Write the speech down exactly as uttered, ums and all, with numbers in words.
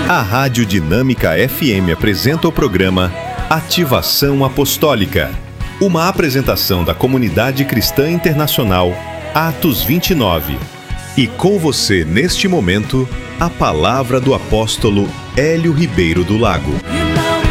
A Rádio Dinâmica F M apresenta o programa Ativação Apostólica, uma apresentação da Comunidade Cristã Internacional Atos vinte e nove. E com você, neste momento, a palavra do apóstolo Hélio Ribeiro do Lago.